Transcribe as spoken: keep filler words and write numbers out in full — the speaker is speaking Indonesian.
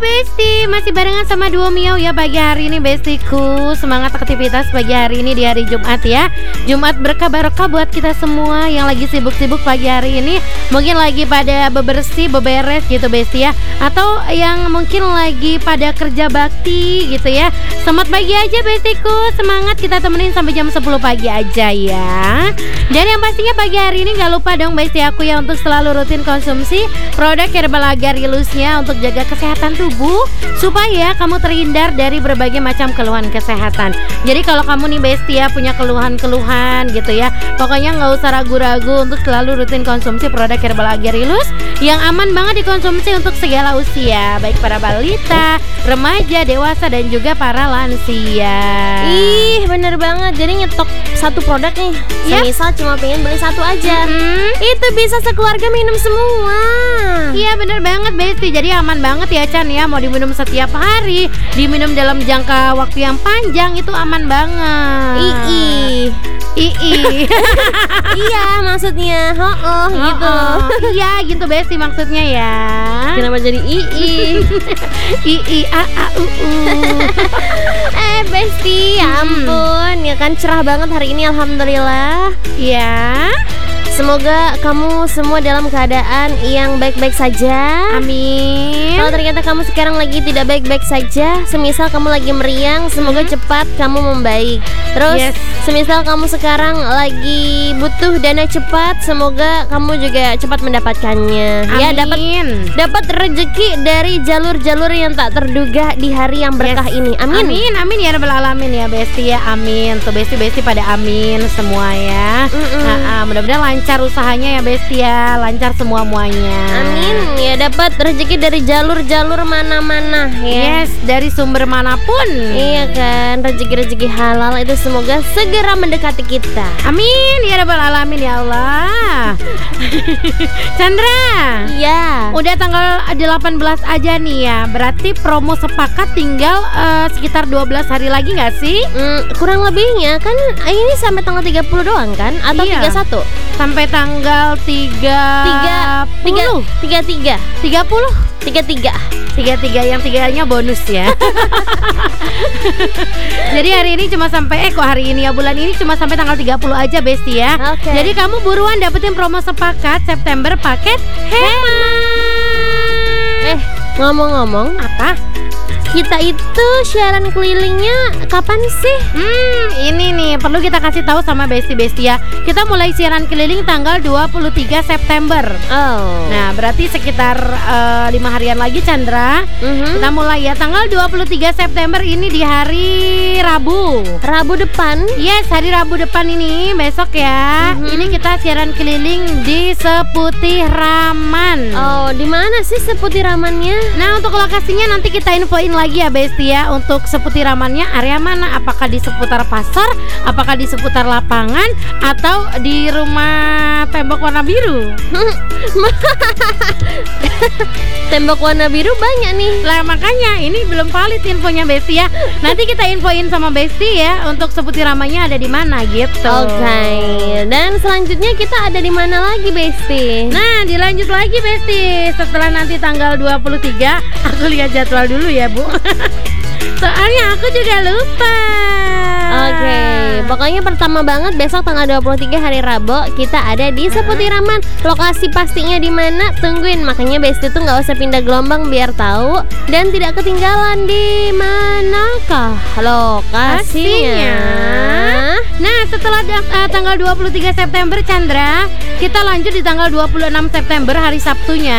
Besti, masih barengan sama Duo Miau ya pagi hari ini Bestiku. Semangat aktivitas pagi hari ini di hari Jumat ya. Jumat berkah barokah buat kita semua yang lagi sibuk-sibuk pagi hari ini. Mungkin lagi pada bebersih, beberes gitu Besti ya. Atau yang mungkin lagi pada kerja bakti gitu ya. Selamat pagi aja Bestiku. Semangat kita temenin sampai jam sepuluh pagi aja ya. Dan yang pastinya pagi hari ini gak lupa dong Besti aku ya untuk selalu rutin konsumsi produk Herbal Agarilusnya untuk jaga kesehatan tubuh supaya kamu terhindar dari berbagai macam keluhan kesehatan. Jadi kalau kamu nih Besti ya punya keluhan-keluhan gitu ya, pokoknya nggak usah ragu-ragu untuk selalu rutin konsumsi produk Herbal Agarilus yang aman banget dikonsumsi untuk segala usia, baik para balita, remaja, dewasa dan juga para lansia. Ih bener banget, jadi nyetok satu produk nih Ya. semisal cuma pengen beli satu aja, Hmm. itu bisa sekeluarga minum semua. Iya bener banget Besti, jadi aman banget ya Chan ya. Mau diminum setiap hari, diminum dalam jangka waktu yang panjang, itu aman banget. Ii Ii Iya maksudnya ho oh, gitu. Oh, iya gitu Besti maksudnya ya. Kenapa jadi ii? Ii a a u u. Eh Besti, ya ampun, ya kan cerah banget hari ini alhamdulillah. Ya, Semoga kamu semua dalam keadaan yang baik-baik saja. amin. Kalau ternyata kamu sekarang lagi tidak baik-baik saja, semisal kamu lagi meriang, semoga cepat kamu membaik. Terus, Yes. semisal kamu sekarang lagi butuh dana cepat, semoga kamu juga cepat mendapatkannya. Ya, dapat Amin. dapat rezeki dari jalur-jalur yang tak terduga di hari yang berkah Yes. ini. Amin. Amin, amin ya rabbal alamin ya Besti ya. Amin. Tuh Besti-Besti pada amin semua ya. Mm-mm. Nah, ah, mudah-mudahan lancar usahanya ya Besti ya, lancar semua-muanya. Amin. Ya, dapat rezeki dari jalur-jalur mana-mana ya. Yes, dari sumber manapun. Iya kan, rezeki-rezeki halal itu semoga segera mendekati kita. Amin ya rabbal alamin ya Allah. Chandra, Iya. udah tanggal delapan belas aja nih ya. Berarti promo sepakat tinggal eh, sekitar dua belas hari lagi gak sih? Hmm, kurang lebihnya kan ini sampai tanggal tiga puluh doang kan? Atau Iya. tiga puluh satu? Sampai tanggal tiga Tiga Tiga puluh Tiga Tiga tiga puluh Tiga Tiga tiga tiga yang tiganya bonus ya. Jadi hari ini cuma sampai eh kok hari ini ya bulan ini cuma sampai tanggal tiga puluh aja Besti ya. Oke. Jadi kamu buruan dapetin promo sepakat September paket hemat. Eh, ngomong-ngomong, Apa? kita itu siaran kelilingnya kapan sih? Hmm, ini nih perlu kita kasih tahu sama Besti-Besti ya. Kita mulai siaran keliling tanggal dua puluh tiga September. Oh. Nah, berarti sekitar eh, lima harian lagi Chandra. Mhm. Kita mulai ya tanggal dua puluh tiga September ini di hari Rabu. Rabu depan. Yes, hari Rabu depan ini besok ya. Mhm. Ini kita siaran keliling di Seputih Raman. Oh, di mana sih seputiramannya? Nah, untuk lokasinya nanti kita infoin lagi ya Besti ya. Untuk Seputih Ramannya area mana? Apakah di seputar pasar? Apakah di seputar lapangan? Atau di rumah tembok warna biru? Tembok warna biru banyak nih. Lah makanya ini belum valid infonya Besti ya. Nanti kita infoin sama Besti ya untuk Seputih Ramannya ada di mana gitu. Oke. Dan selanjutnya kita ada di mana lagi, Besti? Nah, dilanjut lagi Besti. Setelah nanti tanggal dua puluh tiga, aku lihat jadwal dulu ya, Bu. Soalnya aku juga lupa. Oke, pokoknya pertama banget besok tanggal dua puluh tiga hari Rabu kita ada di Seputih Raman. Lokasi pastinya di mana? Tungguin. Makanya Besti tuh nggak usah pindah gelombang biar tahu dan tidak ketinggalan di manakah lokasinya. Nah, setelah da- uh, tanggal dua puluh tiga September Chandra, kita lanjut di tanggal dua puluh enam September hari Sabtunya.